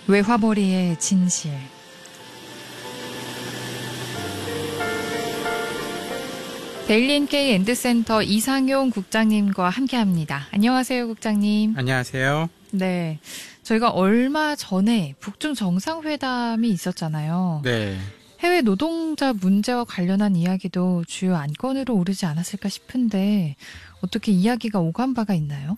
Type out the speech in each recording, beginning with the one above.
외화벌이의 진실. 데일리NK 엔드센터 이상용 국장님과 함께합니다. 안녕하세요, 국장님. 안녕하세요. 네, 저희가 얼마 전에 북중 정상회담이 있었잖아요. 네. 해외 노동자 문제와 관련한 이야기도 주요 안건으로 오르지 않았을까 싶은데 어떻게 이야기가 오간 바가 있나요?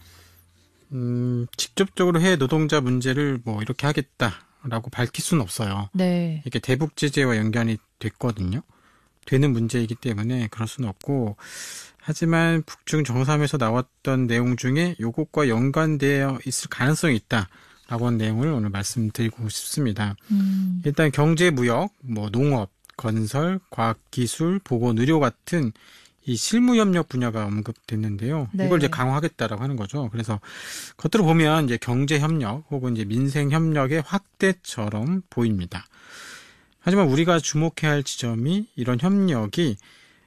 직접적으로 해외 노동자 문제를 뭐 이렇게 하겠다라고 밝힐 수는 없어요. 네. 이게 대북 제재와 연관이 됐거든요. 되는 문제이기 때문에 그럴 수는 없고, 하지만 북중 정상회담에서 나왔던 내용 중에 이것과 연관되어 있을 가능성이 있다라고 하는 내용을 오늘 말씀드리고 싶습니다. 일단 경제, 무역, 뭐 농업, 건설, 과학기술, 보건, 의료 같은 이 실무협력 분야가 언급됐는데요. 네. 이걸 이제 강화하겠다라고 하는 거죠. 그래서 겉으로 보면 이제 경제협력 혹은 이제 민생협력의 확대처럼 보입니다. 하지만 우리가 주목해야 할 지점이 이런 협력이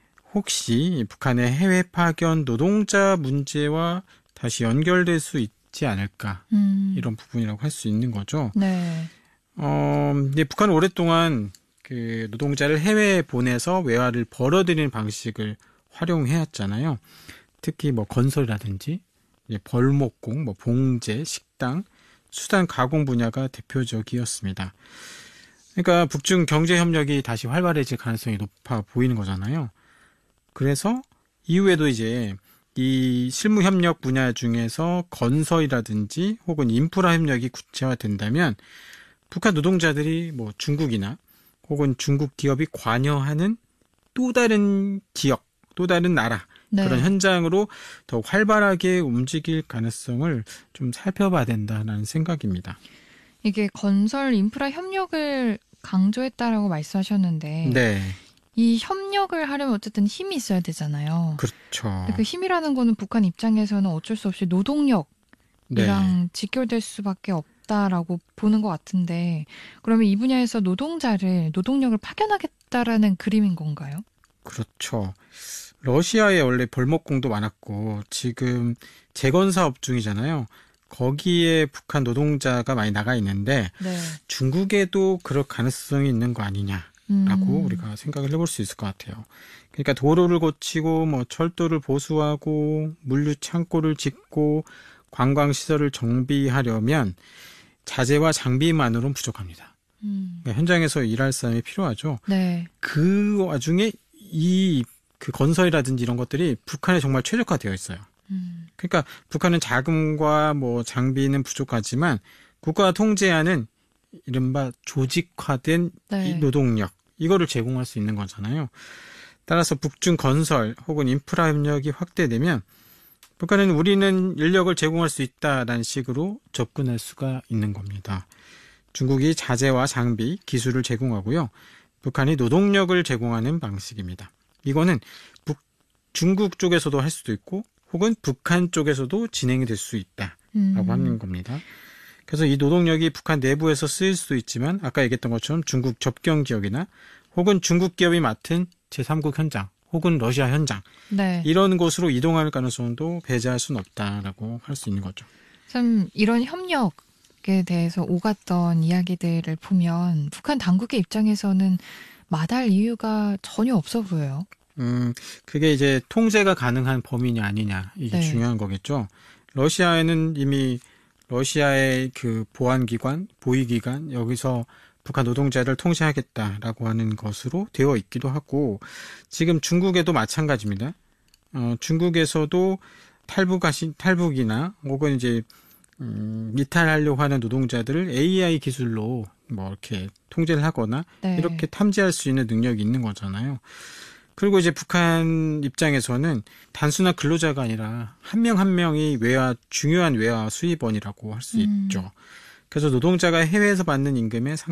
혹시 북한의 해외 파견 노동자 문제와 다시 연결될 수 있지 않을까, 이런 부분이라고 할 수 있는 거죠. 네. 이제 북한은 오랫동안 그 노동자를 해외에 보내서 외화를 벌어들이는 방식을 활용해왔잖아요. 특히 뭐 건설이라든지 이제 벌목공, 뭐 봉제, 식당, 수단 가공 분야가 대표적이었습니다. 그러니까 북중 경제 협력이 다시 활발해질 가능성이 높아 보이는 거잖아요. 그래서 이후에도 이제 이 실무 협력 분야 중에서 건설이라든지 혹은 인프라 협력이 구체화된다면 북한 노동자들이 뭐 중국이나 혹은 중국 기업이 관여하는 또 다른 지역, 또 다른 나라, 네. 그런 현장으로 더 활발하게 움직일 가능성을 좀 살펴봐야 된다는 생각입니다. 이게 건설 인프라 협력을 강조했다라고 말씀하셨는데 네. 이 협력을 하려면 어쨌든 힘이 있어야 되잖아요. 그렇죠. 근데 그 힘이라는 거는 북한 입장에서는 어쩔 수 없이 노동력이랑 네. 직결될 수밖에 없다라고 보는 것 같은데, 그러면 이 분야에서 노동력을 파견하겠다라는 그림인 건가요? 그렇죠. 러시아에 원래 벌목공도 많았고 지금 재건 사업 중이잖아요. 거기에 북한 노동자가 많이 나가 있는데 네. 중국에도 그럴 가능성이 있는 거 아니냐라고 우리가 생각을 해볼 수 있을 것 같아요. 그러니까 도로를 고치고 뭐 철도를 보수하고 물류 창고를 짓고 관광시설을 정비하려면 자재와 장비만으로는 부족합니다. 그러니까 현장에서 일할 사람이 필요하죠. 네. 그 와중에 그 건설이라든지 이런 것들이 북한에 정말 최적화되어 있어요. 그러니까 북한은 자금과 뭐 장비는 부족하지만 국가가 통제하는 이른바 조직화된 네. 이 노동력, 이거를 제공할 수 있는 거잖아요. 따라서 북중 건설 혹은 인프라 협력이 확대되면 북한은 우리는 인력을 제공할 수 있다라는 식으로 접근할 수가 있는 겁니다. 중국이 자재와 장비, 기술을 제공하고요. 북한이 노동력을 제공하는 방식입니다. 이거는 중국 쪽에서도 할 수도 있고 혹은 북한 쪽에서도 진행이 될 수 있다라고 하는 겁니다. 그래서 이 노동력이 북한 내부에서 쓰일 수도 있지만 아까 얘기했던 것처럼 중국 접경 지역이나 혹은 중국 기업이 맡은 제3국 현장 혹은 러시아 현장, 네. 이런 곳으로 이동할 가능성도 배제할 수는 없다라고 할 수 있는 거죠. 참 이런 협력에 대해서 오갔던 이야기들을 보면 북한 당국의 입장에서는 마다할 이유가 전혀 없어 보여요. 그게 이제 통제가 가능한 범위냐 아니냐, 이게 네. 중요한 거겠죠. 러시아에는 이미 러시아의 그 보안기관, 보위기관, 여기서 북한 노동자를 통제하겠다라고 하는 것으로 되어 있기도 하고, 지금 중국에도 마찬가지입니다. 중국에서도 탈북이나 혹은 이제 이탈하려고 하는 노동자들을 AI 기술로 뭐 이렇게 통제를 하거나 네. 이렇게 탐지할 수 있는 능력이 있는 거잖아요. 그리고 이제 북한 입장에서는 단순한 근로자가 아니라 한 명 한 명이 중요한 외화 수입원이라고 할 수 있죠. 그래서 노동자가 해외에서 받는 임금의